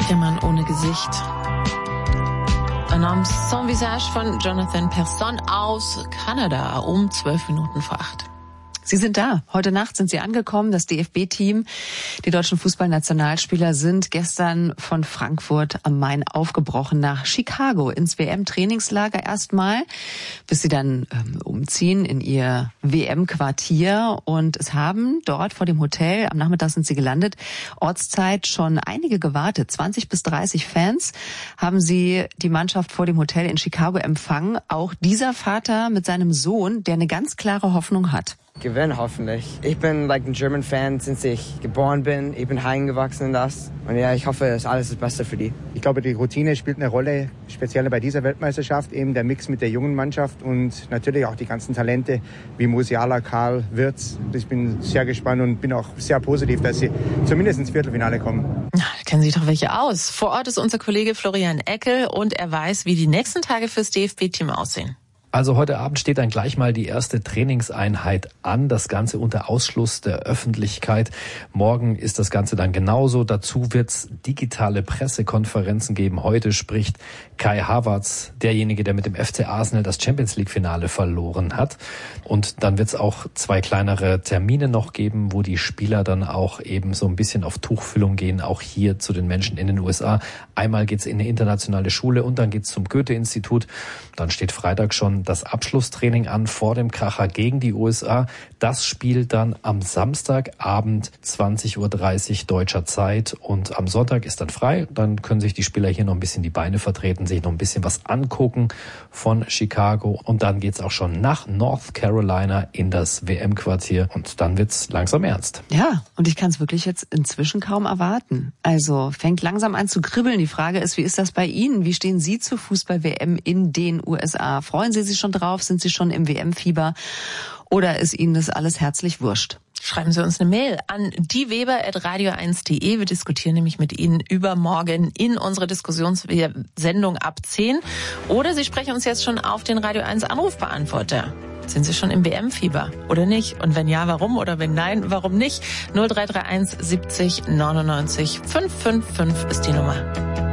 Der Mann ohne Gesicht. Un homme sans visage von Jonathan Persson aus Kanada um 7:12. Sie sind da. Heute Nacht sind Sie angekommen, das DFB-Team. Die deutschen Fußballnationalspieler sind gestern von Frankfurt am Main aufgebrochen nach Chicago ins WM-Trainingslager erstmal, bis sie dann umziehen in ihr WM-Quartier. Und es haben dort vor dem Hotel, am Nachmittag sind sie gelandet, Ortszeit schon einige gewartet. 20 bis 30 Fans haben sie die Mannschaft vor dem Hotel in Chicago empfangen. Auch dieser Vater mit seinem Sohn, der eine ganz klare Hoffnung hat. Gewinnen hoffentlich. Ich bin ein German-Fan, seit ich geboren bin. Ich bin heimgewachsen in das. Und ja, ich hoffe, dass alles das Beste für die. Ich glaube, die Routine spielt eine Rolle, speziell bei dieser Weltmeisterschaft. Eben der Mix mit der jungen Mannschaft und natürlich auch die ganzen Talente wie Musiala, Karl, Wirtz. Ich bin sehr gespannt und bin auch sehr positiv, dass sie zumindest ins Viertelfinale kommen. Da kennen sich doch welche aus. Vor Ort ist unser Kollege Florian Eckel und er weiß, wie die nächsten Tage fürs DFB-Team aussehen. Also heute Abend steht dann gleich mal die erste Trainingseinheit an, das Ganze unter Ausschluss der Öffentlichkeit. Morgen ist das Ganze dann genauso. Dazu wird's digitale Pressekonferenzen geben. Heute spricht Kai Havertz, derjenige, der mit dem FC Arsenal das Champions-League-Finale verloren hat. Und dann wird's auch 2 kleinere Termine noch geben, wo die Spieler dann auch eben so ein bisschen auf Tuchfüllung gehen, auch hier zu den Menschen in den USA. Einmal geht's in eine internationale Schule und dann geht's zum Goethe-Institut. Dann steht Freitag schon das Abschlusstraining an vor dem Kracher gegen die USA. Das spielt dann am Samstagabend 20:30 Uhr deutscher Zeit und am Sonntag ist dann frei. Dann können sich die Spieler hier noch ein bisschen die Beine vertreten, sich noch ein bisschen was angucken von Chicago und dann geht's auch schon nach North Carolina in das WM-Quartier und dann wird's langsam ernst. Ja, und ich kann es wirklich jetzt inzwischen kaum erwarten. Also fängt langsam an zu kribbeln. Die Frage ist, wie ist das bei Ihnen? Wie stehen Sie zur Fußball-WM in den USA? Freuen Sie sich schon drauf? Sind Sie schon im WM-Fieber? Oder ist Ihnen das alles herzlich wurscht? Schreiben Sie uns eine Mail an dieweber@radio1.de. Wir diskutieren nämlich mit Ihnen übermorgen in unserer Diskussionssendung ab 10. Oder Sie sprechen uns jetzt schon auf den Radio 1 Anrufbeantworter. Sind Sie schon im WM-Fieber oder nicht? Und wenn ja, warum? Oder wenn nein, warum nicht? 0331 70 99 555 ist die Nummer.